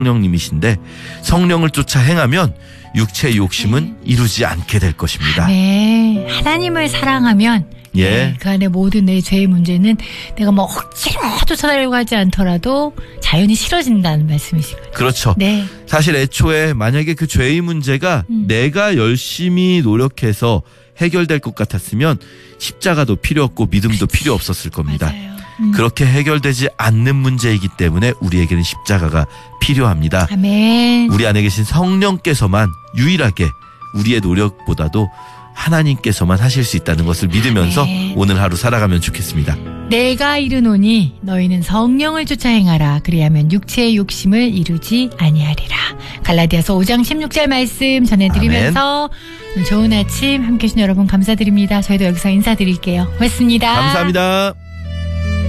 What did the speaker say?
성령님이신데 성령을 쫓아 행하면 육체의 욕심은 이루지 않게 될 것입니다. 네, 하나님을 사랑하면 네, 그 안에 모든 내 죄의 문제는 내가 뭐 억지로 쫓아내려고 하지 않더라도 자연히 싫어진다는 말씀이시거든요. 그렇죠. 네. 사실 애초에 만약에 그 죄의 문제가 내가 열심히 노력해서 해결될 것 같았으면 십자가도 필요 없고 믿음도 필요 없었을 겁니다. 맞아요. 그렇게 해결되지 않는 문제이기 때문에 우리에게는 십자가가 필요합니다. 아멘. 우리 안에 계신 성령께서만 유일하게 우리의 노력보다도 하나님께서만 하실 수 있다는 것을 믿으면서 아멘. 오늘 하루 살아가면 좋겠습니다. 내가 이르노니 너희는 성령을 쫓아 행하라. 그리하면 육체의 욕심을 이루지 아니하리라. 갈라디아서 5장 16절 말씀 전해드리면서 좋은 아침 함께해 주신 여러분 감사드립니다. 저희도 여기서 인사드릴게요. 고맙습니다. 감사합니다.